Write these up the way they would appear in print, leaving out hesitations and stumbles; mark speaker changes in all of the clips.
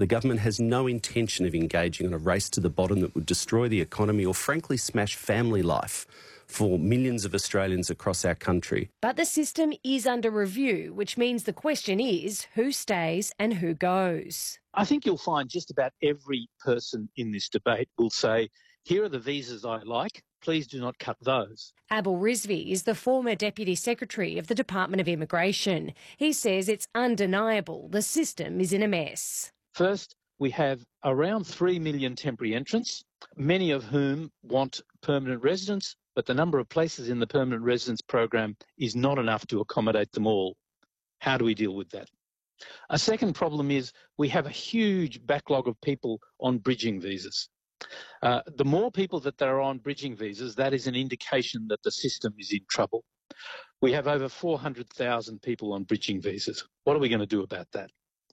Speaker 1: the government has no intention of engaging in a race to the bottom that would destroy the economy or frankly smash family life for millions of Australians across our country.
Speaker 2: But the system is under review, which means the question is who stays and who goes.
Speaker 3: I think you'll find just about every person in this debate will say, here are the visas I like, please do not cut those.
Speaker 2: Abel Rizvi is the former Deputy Secretary of the Department of Immigration. He says it's undeniable the system is in a mess.
Speaker 3: First, we have around 3 million temporary entrants, many of whom want permanent residence, but the number of places in the permanent residence program is not enough to accommodate them all. How do we deal with that? A second problem is we have a huge backlog of people on bridging visas. The more people that there are on bridging visas, that is an indication that the system is in trouble. We have over 400,000 people on bridging visas. What are we going to do about that?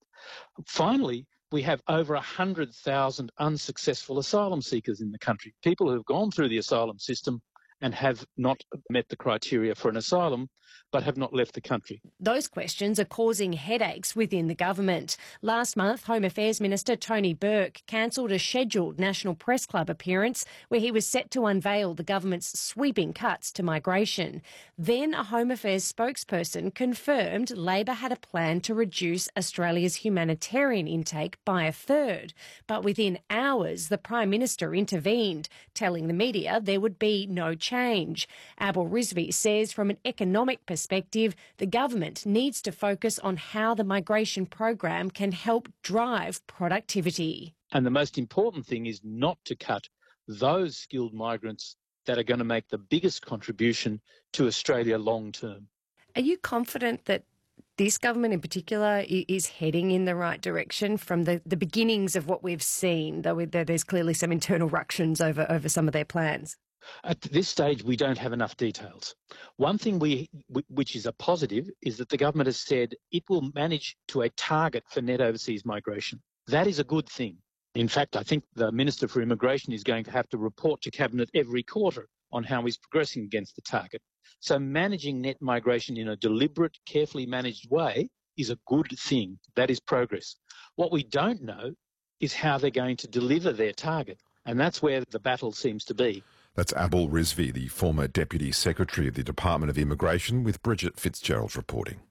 Speaker 3: Finally, we have over 100,000 unsuccessful asylum seekers in the country, people who have gone through the asylum system and have not met the criteria for an asylum, but have not left the country.
Speaker 2: Those questions are causing headaches within the government. Last month, Home Affairs Minister Tony Burke cancelled a scheduled National Press Club appearance where he was set to unveil the government's sweeping cuts to migration. Then a Home Affairs spokesperson confirmed Labor had a plan to reduce Australia's humanitarian intake by a third. But within hours, the Prime Minister intervened, telling the media there would be no change. Abel Rizvi says from an economic perspective, the government needs to focus on how the migration program can help drive productivity.
Speaker 3: And the most important thing is not to cut those skilled migrants that are going to make the biggest contribution to Australia long term.
Speaker 2: Are you confident that this government in particular is heading in the right direction from the beginnings of what we've seen, though there's clearly some internal ructions over some of their plans?
Speaker 3: At this stage, we don't have enough details. One thing which is a positive is that the government has said it will manage to a target for net overseas migration. That is a good thing. In fact, I think the Minister for Immigration is going to have to report to Cabinet every quarter on how he's progressing against the target. So managing net migration in a deliberate, carefully managed way is a good thing. That is progress. What we don't know is how they're going to deliver their target. And that's where the battle seems to be.
Speaker 4: That's Abel Rizvi, the former Deputy Secretary of the Department of Immigration, with Bridget Fitzgerald reporting.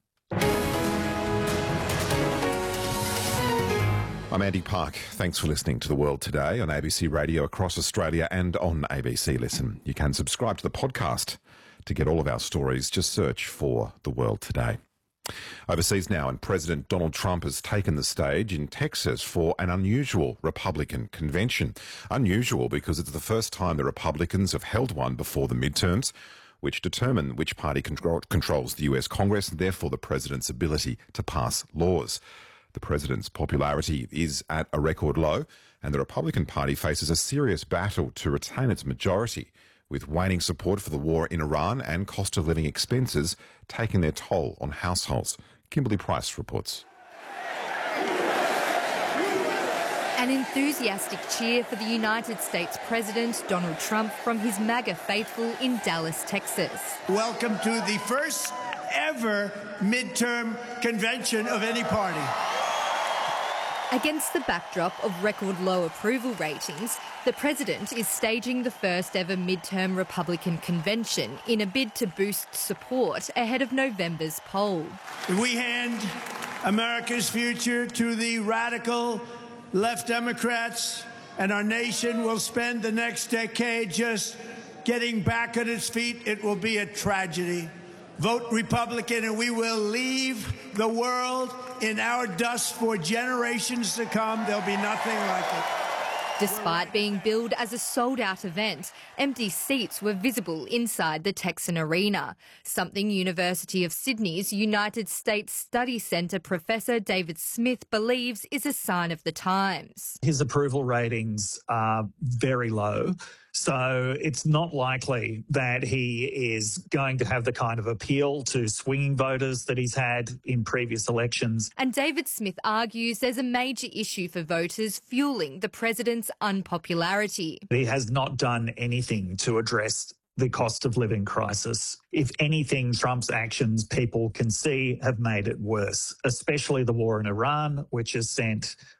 Speaker 4: I'm Andy Park. Thanks for listening to The World Today on ABC Radio across Australia and on ABC Listen. You can subscribe to the podcast to get all of our stories. Just search for The World Today. Overseas now, and President Donald Trump has taken the stage in Texas for an unusual Republican convention. Unusual because it's the first time the Republicans have held one before the midterms, which determine which party controls the US Congress and therefore the president's ability to pass laws. The president's popularity is at a record low, and the Republican Party faces a serious battle to retain its majority, with waning support for the war in Iran and cost of living expenses taking their toll on households. Kimberly Price reports.
Speaker 5: An enthusiastic cheer for the United States President Donald Trump from his MAGA faithful in Dallas, Texas.
Speaker 6: Welcome to the first ever midterm convention of any party.
Speaker 5: Against the backdrop of record low approval ratings, the president is staging the first ever midterm Republican convention in a bid to boost support ahead of November's poll.
Speaker 6: We hand America's future to the radical left Democrats, and our nation will spend the next decade just getting back on its feet. It will be a tragedy. Vote Republican and we will leave the world in our dust for generations to come. There'll be nothing like it.
Speaker 5: Despite being billed as a sold-out event, empty seats were visible inside the Texan Arena, something University of Sydney's United States Study Centre Professor David Smith believes is a sign of the times.
Speaker 7: His approval ratings are very low, so it's not likely that he is going to have the kind of appeal to swinging voters that he's had in previous elections.
Speaker 5: And David Smith argues there's a major issue for voters fueling the president's unpopularity.
Speaker 7: He has not done anything to address the cost of living crisis. If anything, Trump's actions, people can see, have made it worse, especially the war in Iran, which has sent